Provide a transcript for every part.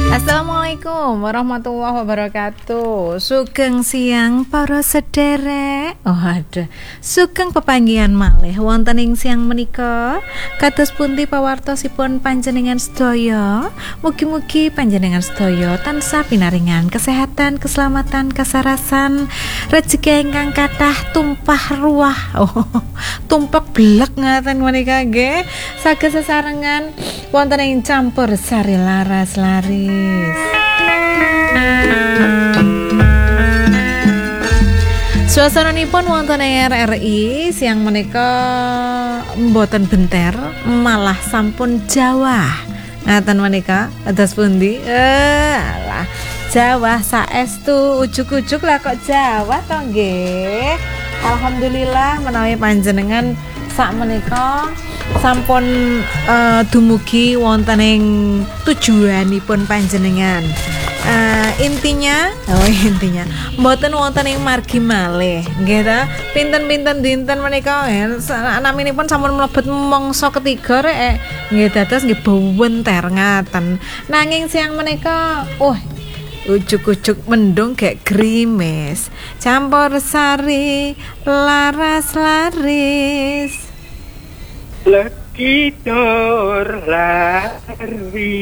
Assalamualaikum warahmatullahi wabarakatuh. Sugeng siang para sederek. Oh ada. Sugeng pepanggihan malih wonten ing siang menika. Kados pundi pawartosipun panjenengan sedaya? Mugi-mugi panjenengan sedaya tansah pinaringan kesehatan, keselamatan, kasarasan, rejeki ingkang kathah tumpah ruah. Oh, tumpak blek ngaten menika nggih. Saged sesarengan wonten ing campur sari laras laris. Suasananipun wonten RRI siang menika mboten benter, malah sampun Jawa. Ngaten menika atas pundi? Alah, Jawa saestu ujuk-ujuk lah kok Jawa to nggih. Alhamdulillah menawi panjenengan sak menika sampun dumugi wonten ing tujuanipun panjenengan. Intinya mboten wonten ing margi malih nggih ta. Pinten-pinten dinten menika naminipun sampun mlebet mangsa ketiga rek nggih dados nggih bawenter ngaten. Nanging siang menika ujuk-ujuk mendung gek grimis campur sari laras laris lagi dor lari.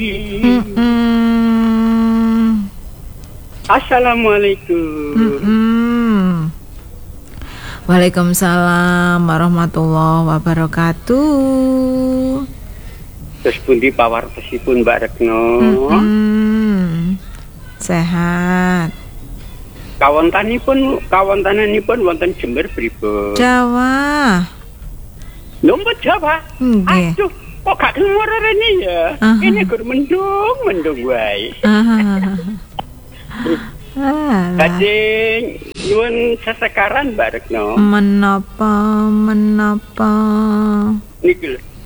Assalamualaikum. Waalaikumsalam warahmatullahi wabarakatuh. Terus pundi pawartosipun Mbak Retno? Sehat. Kawontanipun wonten Jember pripun? Jawa. Lomba Jawa. Nggih. Aduh, kok gak keluar rene ya? Ini gur mendung wae. Kajeng nyuwun sesekaran Mbak Retno. Menapa? Niki lho.